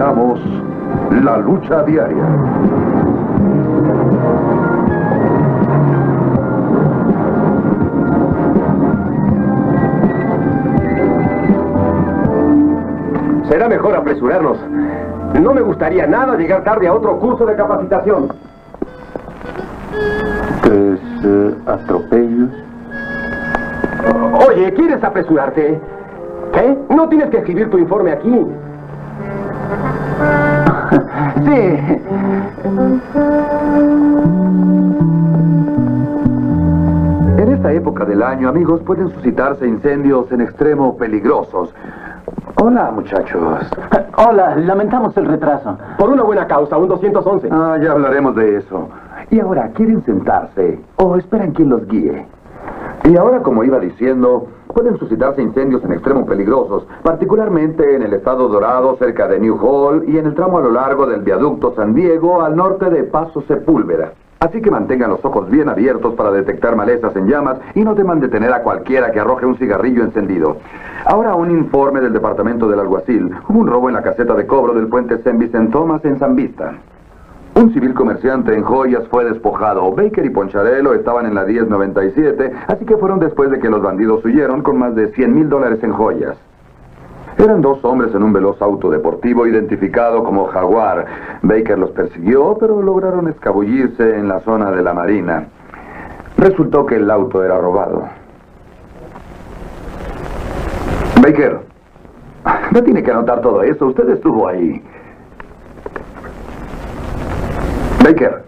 presentamos La Lucha Diaria. Será mejor apresurarnos. No me gustaría nada llegar tarde a otro curso de capacitación. ¿Qué es atropello? Oye, ¿quieres apresurarte? ¿Qué? No tienes que escribir tu informe aquí. Sí. En esta época del año, amigos, pueden suscitarse incendios en extremo peligrosos. Hola, muchachos. Hola, lamentamos el retraso. Por una buena causa, un 211. Ya hablaremos de eso. Y ahora, ¿quieren sentarse o esperan quien los guíe? Y ahora, como iba diciendo, pueden suscitarse incendios en extremo peligrosos, particularmente en el estado Dorado, cerca de New Hall, y en el tramo a lo largo del viaducto San Diego, al norte de Paso Sepúlveda. Así que mantengan los ojos bien abiertos para detectar malezas en llamas y no teman detener a cualquiera que arroje un cigarrillo encendido. Ahora, un informe del departamento del alguacil. Hubo un robo en la caseta de cobro del puente St. Vincent Thomas en San Vista. Un civil comerciante en joyas fue despojado. Baker y Poncharello estaban en la 1097, así que fueron después de que los bandidos huyeron con más de $100,000 en joyas. Eran dos hombres en un veloz auto deportivo identificado como Jaguar. Baker los persiguió, pero lograron escabullirse en la zona de la Marina. Resultó que el auto era robado. Baker, no tiene que anotar todo eso. Usted estuvo ahí. Baker.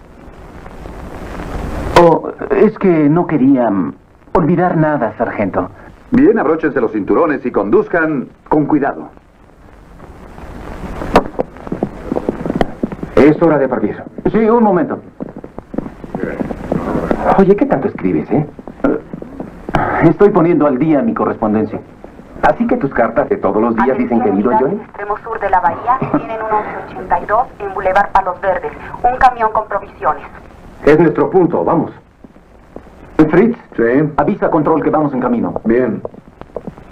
Oh, es que no quería olvidar nada, sargento. Bien, abróchense los cinturones y conduzcan con cuidado. Es hora de partir. Sí, un momento. Oye, ¿qué tanto escribes, Estoy poniendo al día mi correspondencia. Así que tus cartas de todos los días dicen querido Johnny. Extremo sur de la bahía, tienen un 1182 en Boulevard Palos Verdes. Un camión con provisiones. Es nuestro punto, vamos. Fritz, Sí. avisa a control que vamos en camino. Bien.